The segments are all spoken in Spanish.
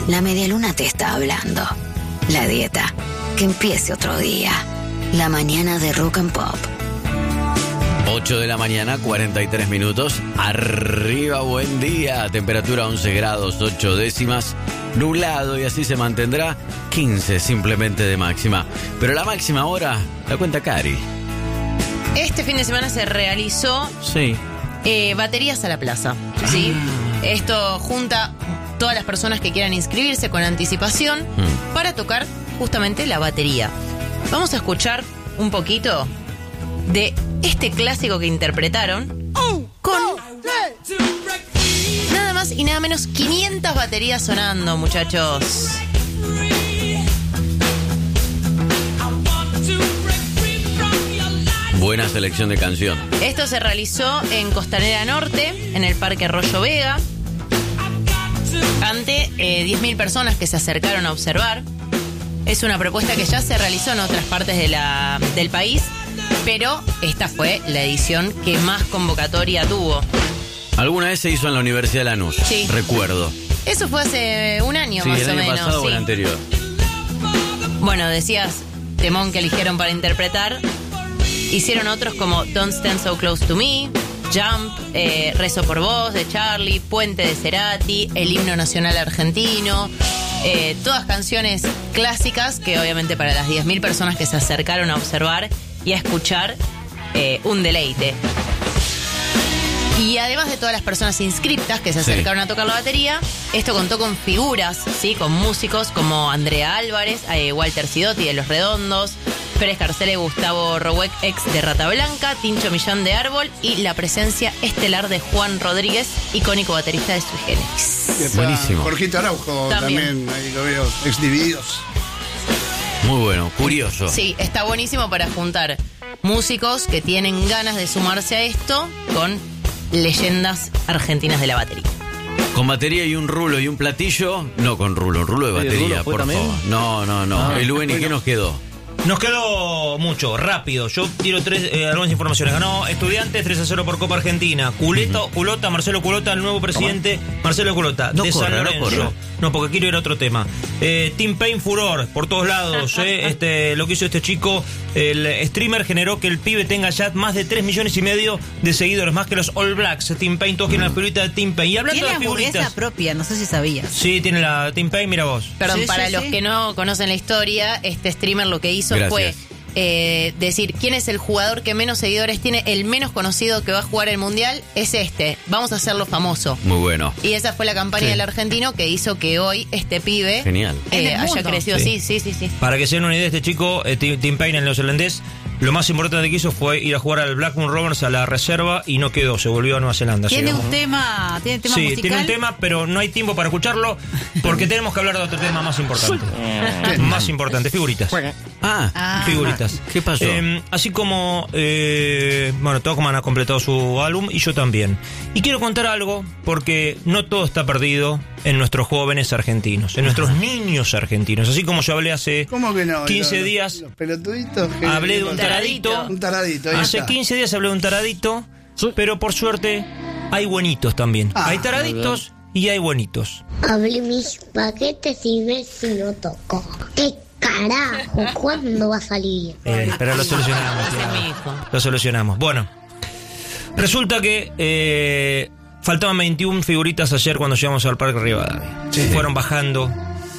La medialuna te está hablando. La dieta, que empiece otro día. La mañana de Rock and Pop. 8 de la mañana, 43 minutos. Arriba, buen día. Temperatura 11 grados, 8 décimas. Nublado y así se mantendrá. 15 simplemente de máxima. Pero la máxima ahora la cuenta Cari. Este fin de semana se realizó Sí. Baterías a la Plaza. ¿Sí? Esto junta todas las personas que quieran inscribirse con anticipación para tocar justamente la batería. Vamos a escuchar un poquito de este clásico que interpretaron con nada más y nada menos 500 baterías sonando, muchachos. Buena selección de canción. Esto se realizó en Costanera Norte, en el Parque Arroyo Vega, ante 10.000 personas que se acercaron a observar. Es una propuesta que ya se realizó en otras partes del país, pero esta fue la edición que más convocatoria tuvo. ¿Alguna vez se hizo en la Universidad de Lanús? Sí. Recuerdo. Eso fue hace un año Sí, más el o año menos. pasado o Sí. el anterior. Bueno, decías, temón que eligieron para interpretar. Hicieron otros como Don't Stand So Close to Me, Jump, Rezo por Vos de Charlie, Puente de Cerati, el himno nacional argentino. Todas canciones clásicas que obviamente para las 10.000 personas que se acercaron a observar y a escuchar, un deleite. Y además de todas las personas inscriptas que se acercaron a tocar la batería, esto contó con figuras, ¿sí? Con músicos como Andrea Álvarez, Walter Sidotti de Los Redondos, Pérez Carcele, Gustavo Roweck, ex de Rata Blanca, Tincho Millán de Árbol y la presencia estelar de Juan Rodríguez, icónico baterista de Sui Generis. Buenísimo. Jorgito Araujo también ahí lo veo, exdivididos. Muy bueno, curioso. Sí, está buenísimo para juntar músicos que tienen ganas de sumarse a esto con leyendas argentinas de la batería. Con batería y un rulo y un platillo. No con rulo, un rulo de batería, por favor. No. El UN, ¿y qué nos quedó? Nos quedó mucho, rápido. Yo tiro algunas informaciones. Ganó Estudiantes 3-0 por Copa Argentina. Culota, Marcelo Culota, el nuevo presidente. Marcelo Culota, No de corre, San no Lorenzo. corre. No, porque quiero ir a otro tema. Team Pain Furor, por todos lados. Lo que hizo este chico, el streamer, generó que el pibe tenga ya más de 3,5 millones de seguidores, más que los All Blacks. Team Pain, todos quieren la figurita de Team Pain. Y hablando Tiene de hamburguesa figuritas. propia, no sé si sabías. Sí, tiene la Team Pain, mira vos. Perdón, Sí, para sí, los sí. que no conocen la historia, este streamer lo que hizo Gracias. fue decir quién es el jugador que menos seguidores tiene, el menos conocido que va a jugar el Mundial, es este. Vamos a hacerlo famoso. Muy bueno. Y esa fue la campaña Sí. del argentino que hizo que hoy este pibe Genial. En el haya mundo. crecido. Sí. Sí. Para que se den una idea, este chico, Tim Payne, el neozelandés, lo más importante que hizo fue ir a jugar al Blackburn Rovers a la reserva y no quedó, se volvió a Nueva Zelanda. Tiene llegamos. un tema Sí, musical. tiene un tema, pero no hay tiempo para escucharlo porque tenemos que hablar de otro tema más importante. Más importante, figuritas. Ah, Figuritas. ¿qué pasó? Así como, Tocman ha completado su álbum y yo también. Y quiero contar algo porque no todo está perdido en nuestros jóvenes argentinos, en nuestros niños argentinos. Así como yo hablé hace ¿Cómo que no? 15 días, Los pelotuditos. hablé de un taradito. Un taradito. Ahí Hace está. 15 días hablé de un taradito, pero por suerte hay buenitos también. Ah, hay taraditos y hay buenitos. Abrí mis paquetes y ves si no tocó. ¿Qué carajo? ¿Cuándo va a salir? Pero lo solucionamos. Ese es ya. mi hijo. Lo solucionamos. Bueno, resulta que faltaban 21 figuritas ayer cuando llegamos al Parque Rivadavia. Fueron bajando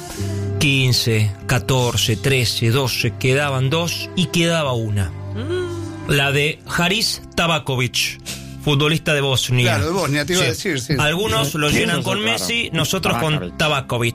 15, 14, 13, 12, quedaban 2 y quedaba una. La de Haris Tabakovic, futbolista de Bosnia. Claro, de Bosnia, te iba a Sí. decir. Sí. Algunos lo llenan con claro. Messi, nosotros con Tabakovic.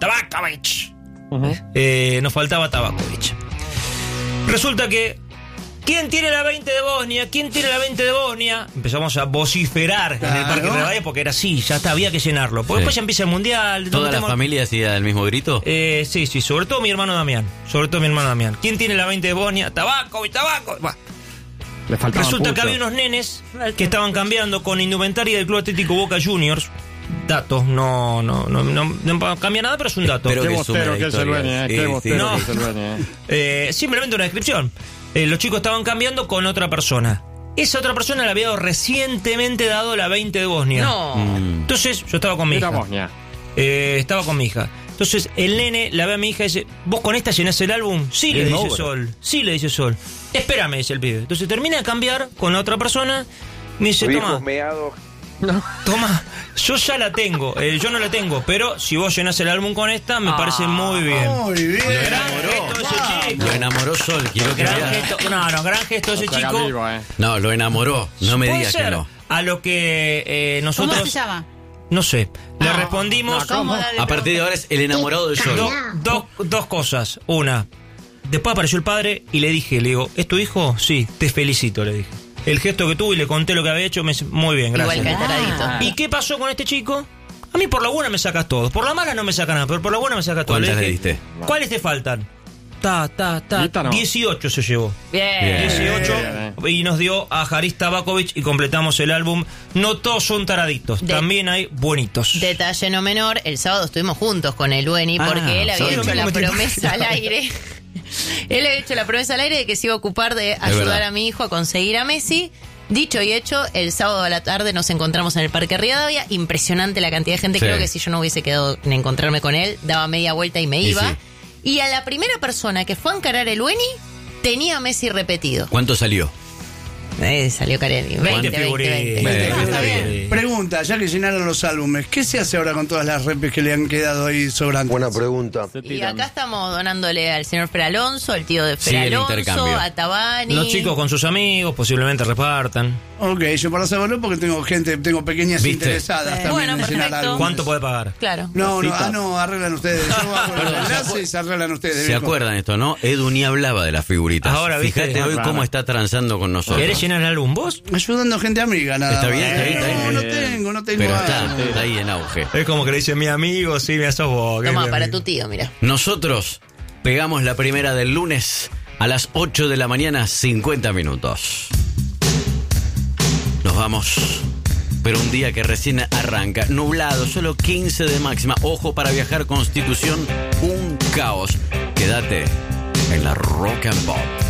Nos faltaba Tabakovic. Resulta que ¿quién tiene la 20 de Bosnia? ¿Quién tiene la 20 de Bosnia? Empezamos a vociferar en el Claro. Parque Rivadavia porque era así, ya está, había que llenarlo. Porque Sí. después ya empieza el Mundial. ¿Toda la tenemos- familia hacía el mismo grito? Sí, sobre todo mi hermano Damián. ¿Quién tiene la 20 de Bosnia? Tabakovic. Bueno, Le faltaba resulta que mucho. había unos nenes que estaban cambiando con indumentaria del Club Atlético Boca Juniors. Datos, no cambia nada, pero es un dato. Pero Qué que sume bostero la que es el historia. Beni, Sí, qué sí. bostero No. que es el Beni. Simplemente una descripción. Los chicos estaban cambiando con otra persona. Esa otra persona le había recientemente dado la 20 de Bosnia. No. Entonces yo estaba con mi Mira hija. Bosnia. Estaba con mi hija. Entonces el nene la ve a mi hija y dice, ¿vos con esta llenás el álbum? Sí, le dice Sol. Sí, le dice Sol. Espérame, dice el pibe. Entonces termina de cambiar con la otra persona. Me dice, toma. Toma, yo ya la tengo. Yo no la tengo, pero si vos llenás el álbum con esta, me parece muy bien. Muy bien. Lo enamoró Sol, quiero que gran gesto, gran gesto de ese chico. No, lo enamoró. No me digas que no. A lo que nosotros... ¿Cómo se llama? No sé. Le respondimos... A partir de ahora es el enamorado de Sol. Dos cosas. Una, después apareció el padre y le digo, ¿es tu hijo? Sí, te felicito, le dije. El gesto que tuvo y le conté lo que había hecho, me dice, muy bien, gracias. Igual que el taradito. ¿Y qué pasó con este chico? A mí por la buena me sacas todo. Por la mala no me saca nada, pero por la buena me saca todo. ¿Cuántas le diste? ¿Cuáles te faltan? 18 se llevó. Bien. 18 y nos dio a Haris Tabakovic y completamos el álbum. No todos son taraditos, también hay buenitos. Detalle no menor, el sábado estuvimos juntos con el Weni porque él había hecho la promesa al aire. Él había hecho la promesa al aire de que se iba a ocupar de ayudar a mi hijo a conseguir a Messi. Dicho y hecho, el sábado a la tarde nos encontramos en el Parque Rivadavia. Impresionante la cantidad de gente. Creo que si yo no hubiese quedado en encontrarme con él, daba media vuelta y me iba. Sí. Y a la primera persona que fue a encarar el Weni, tenía a Messi repetido. ¿Cuánto salió? Salió Carelli. 20. Pregunta, ya que llenaron los álbumes, ¿qué se hace ahora con todas las repes que le han quedado ahí sobrantes? Buena pregunta. Y acá estamos donándole al señor Fer Alonso, al tío de Fer Alonso, a Tabani. Los chicos con sus amigos posiblemente repartan. Ok, yo para saberlo porque tengo pequeñas interesadas también en llenar álbumes. ¿Cuánto puede pagar? Claro. No, arreglan ustedes. Yo hago el enlace y se arreglan ustedes. ¿Se acuerdan esto, no? Edu ni hablaba de las figuritas. Ahora, fíjate hoy cómo está transando con nosotros. ¿Querés llenar el álbum vos? Ayudando a gente amiga, nada. Está bien. No tengo. Pero está ahí en auge. Es como que le dice mi amigo, sí, me sos vos. Toma, para tu tío, mira. Nosotros pegamos la primera del lunes a las 8 de la mañana, 50 minutos. Nos vamos, pero un día que recién arranca, nublado, solo 15 de máxima. Ojo para viajar, Constitución, un caos. Quédate en la Rock and Pop.